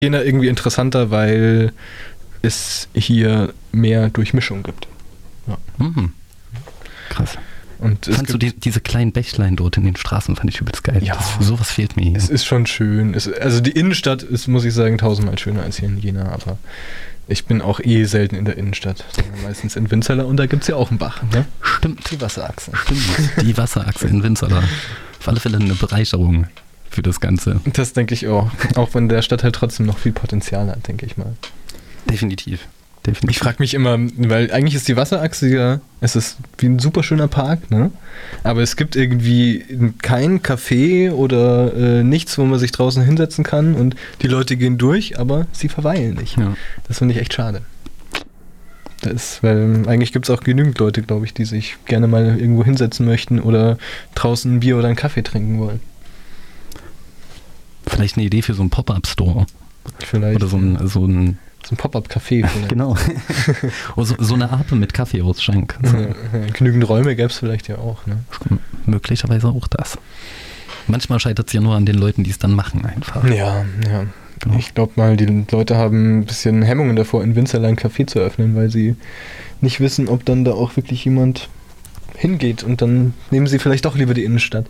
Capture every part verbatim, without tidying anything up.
Jena irgendwie interessanter, weil es hier mehr Durchmischung gibt. Ja. Mhm. Krass. Und es Fandst du die, diese kleinen Bächlein dort in den Straßen, fand ich übelst geil. Ja. Das, sowas fehlt mir hier. Es ist schon schön. Es, also die Innenstadt ist, muss ich sagen, tausendmal schöner als hier in Jena, aber ich bin auch eh selten in der Innenstadt, sondern meistens in Winzerla und da gibt es ja auch einen Bach, ne? Stimmt. Die Wasserachse. Stimmt, die Wasserachse in Winzerla. Auf alle Fälle eine Bereicherung für das Ganze. Das denke ich auch. Auch wenn der Stadtteil trotzdem noch viel Potenzial hat, denke ich mal. Definitiv. Definitiv. Ich frage mich immer, weil eigentlich ist die Wasserachse ja, es ist wie ein super schöner Park, ne? Aber es gibt irgendwie kein Café oder äh, nichts, wo man sich draußen hinsetzen kann und die Leute gehen durch, aber sie verweilen nicht. Ja. Das finde ich echt schade. Das ist, weil eigentlich gibt es auch genügend Leute, glaube ich, die sich gerne mal irgendwo hinsetzen möchten oder draußen ein Bier oder einen Kaffee trinken wollen. Vielleicht eine Idee für so einen Pop-Up-Store. Vielleicht. Oder so ein, so ein So ein Pop-Up-Café vielleicht. Genau. Oder so, so eine Ape mit Kaffeeausschank. So. Ja, ja, genügend Räume gäbe es vielleicht ja auch, ne? Möglicherweise auch das. Manchmal scheitert es ja nur an den Leuten, die es dann machen einfach. Ja, ja. Genau. Ich glaube mal, die Leute haben ein bisschen Hemmungen davor, in Winzerla ein Café zu öffnen, weil sie nicht wissen, ob dann da auch wirklich jemand hingeht und dann nehmen sie vielleicht doch lieber die Innenstadt.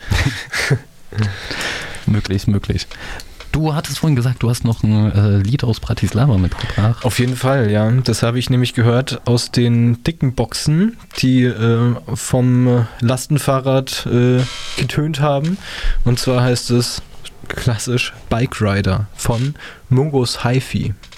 Möglich, möglich. Du hattest vorhin gesagt, du hast noch ein äh, Lied aus Bratislava mitgebracht. Auf jeden Fall, ja. Das habe ich nämlich gehört aus den dicken Boxen, die äh, vom Lastenfahrrad äh, getönt haben. Und zwar heißt es klassisch Bike Rider von Mungos Hi-Fi.